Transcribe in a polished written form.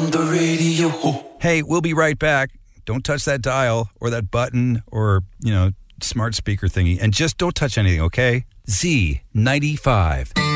on the radio. Hey, we'll be right back. Don't touch that dial or that button or, smart speaker thingy. And just don't touch anything, okay? Z95.